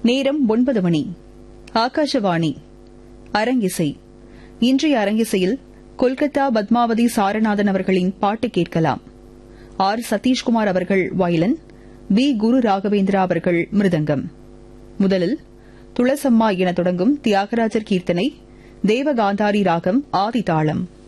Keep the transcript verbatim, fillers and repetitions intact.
நேரம் ஒன்பது மணி. ஆகாஷவாணி. அரங்கிசை. இன்றைய அரங்கிசையில் கொல்கத்தா பத்மாவதி சாரநாதன் அவர்களின் பாட்டு கேட்கலாம். ஆர் சதீஷ்குமார் அவர்கள் வயலின், பி குரு ராகவேந்திரா அவர்கள் மிருதங்கம். முதலில் துளசம்மா என தொடங்கும் தியாகராஜர் கீர்த்தனை, தேவகாந்தாரி ராகம் ஆதிதாளம்.